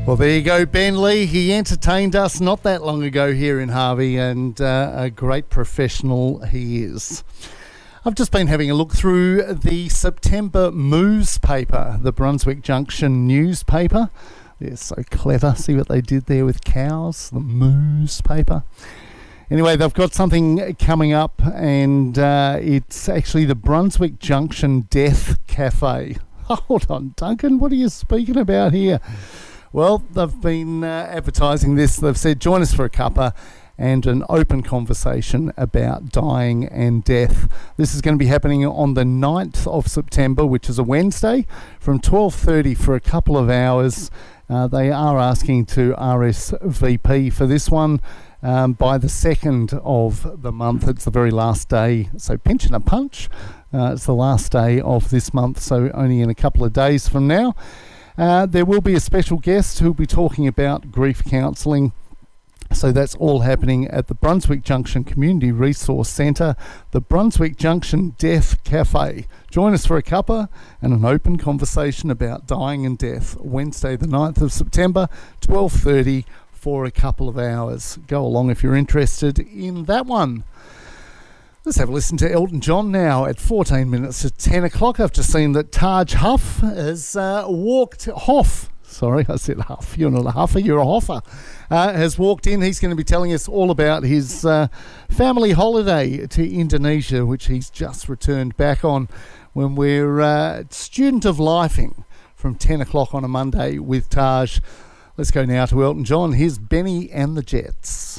Well, there you go, Ben Lee. He entertained us not that long ago here in Harvey, and a great professional he is. I've just been having a look through the September Moves paper, the Brunswick Junction newspaper. They're so clever. See what they did there with cows? The Moves paper. Anyway, they've got something coming up, and it's actually the Brunswick Junction Death Cafe. Hold on, Duncan, what are you speaking about here? Well, they've been advertising this. They've said, join us for a cuppa and an open conversation about dying and death. This is going to be happening on the 9th of September, which is a Wednesday, from 12:30 for a couple of hours. They are asking to RSVP for this one by the 2nd of the month. It's the very last day, so pinch and a punch. It's the last day of this month, so only in a couple of days from now. There will be a special guest who will be talking about grief counselling. So that's all happening at the Brunswick Junction Community Resource Centre, the Brunswick Junction Death Cafe. Join us for a cuppa and an open conversation about dying and death. Wednesday the 9th of September, 12:30 for a couple of hours. Go along if you're interested in that one. Let's have a listen to Elton John now at 14 minutes to 10 o'clock. I've just seen that Taj Huff has Hoff. Sorry, I said Huff. You're not a huffer, you're a hoffer. Has walked in. He's going to be telling us all about his family holiday to Indonesia, which he's just returned back on when we're Student of Lifing from 10 o'clock on a Monday with Taj. Let's go now to Elton John. Here's Benny and the Jets.